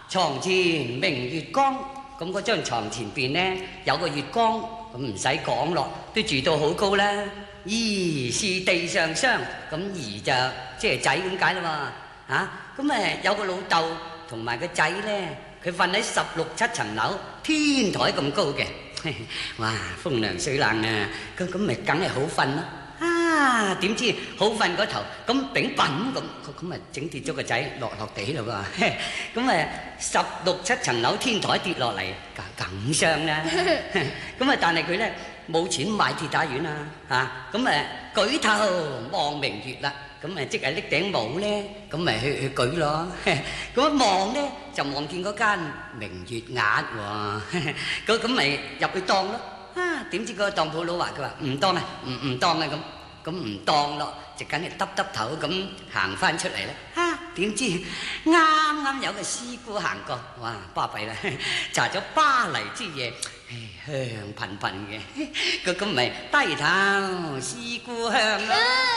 床前明月光，咁嗰張床前邊呢有個月光，咁唔使講咯，都住到好高啦。兒是地上霜，咁兒就即係仔咁解啦嘛。咁有個老豆同埋個仔呢，佢瞓喺16、17層樓天台咁高嘅。哇，風涼水冷啊，咁咪梗係好瞓咯。點知好瞓嗰頭咁丙笨咁咪整跌咗個仔落地嘞喎。咁16、17層樓天台跌落嚟梗傷啦。咁但係佢咧冇錢買鐵打丸啊。咁舉頭望明月啦。咁即係拎頂帽咧，咁咪去舉咯。咁一望咧就望見嗰間明月額喎。咁咪入去當咯。點知嗰個當鋪佬話佢話唔當啊，唔當啊咁唔當咯，就梗係耷頭咁行翻出嚟啦。點知啱啱有個師姑行過，哇巴閉啦，搽咗巴黎之夜，香噴噴嘅，咁咪低頭師姑香咯。